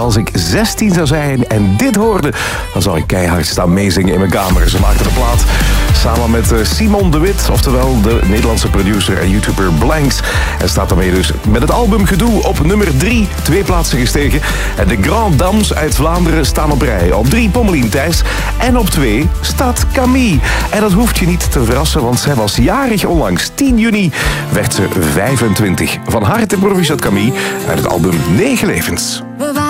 als ik 16 zou zijn en dit hoorde, dan zou ik keihard staan meezingen in mijn kamer. Ze maakte de plaat samen met Simon de Wit, oftewel de Nederlandse producer en YouTuber Blanks. En staat daarmee dus met het album Gedoe op nummer 3, 2 plaatsen gestegen. En de Grand Dames uit Vlaanderen staan op rij. Op 3 Pommelien Thijs en op 2 staat Camille. En dat hoeft je niet te verrassen, want zij was jarig onlangs. 10 juni werd ze 25. Van harte proficiat Camille uit het album 9 Levens.